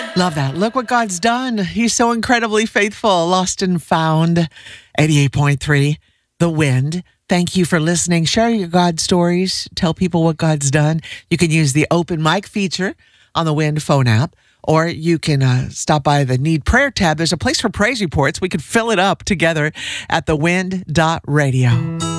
Love that. Look what God's done. He's so incredibly faithful. Lost and Found, 88.3, The Wind. Thank you for listening. Share your God stories. Tell people what God's done. You can use the open mic feature on the Wind phone app, or you can stop by the Need Prayer tab. There's a place for praise reports. We could fill it up together at thewind.radio.